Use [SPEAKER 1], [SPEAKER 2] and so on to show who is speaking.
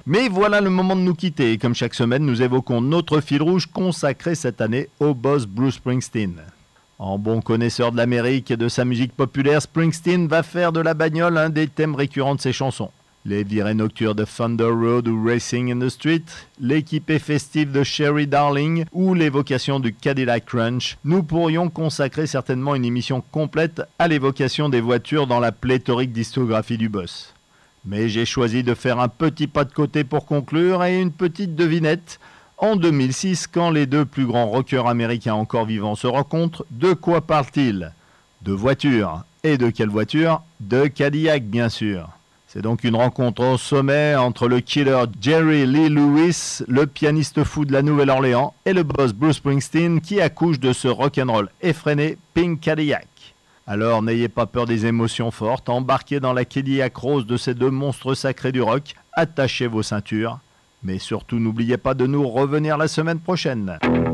[SPEAKER 1] Mais voilà le moment de nous quitter. Et comme chaque semaine, nous évoquons notre fil rouge consacré cette année au boss Bruce Springsteen. En bon connaisseur de l'Amérique et de sa musique populaire, Springsteen va faire de la bagnole un des thèmes récurrents de ses chansons. Les virées nocturnes de Thunder Road ou Racing in the Street, l'équipée festive de Sherry Darling ou l'évocation du Cadillac Crunch, nous pourrions consacrer certainement une émission complète à l'évocation des voitures dans la pléthorique discographie du boss. Mais j'ai choisi de faire un petit pas de côté pour conclure et une petite devinette. En 2006, quand les deux plus grands rockers américains encore vivants se rencontrent, de quoi parle-t-il ? De voitures. Et de quelle voiture ? De Cadillac, bien sûr. C'est donc une rencontre au sommet entre le killer Jerry Lee Lewis, le pianiste fou de la Nouvelle-Orléans, et le boss Bruce Springsteen qui accouche de ce rock'n'roll effréné Pink Cadillac. Alors n'ayez pas peur des émotions fortes, embarquez dans la Cadillac rose de ces deux monstres sacrés du rock, attachez vos ceintures, mais surtout n'oubliez pas de nous revenir la semaine prochaine.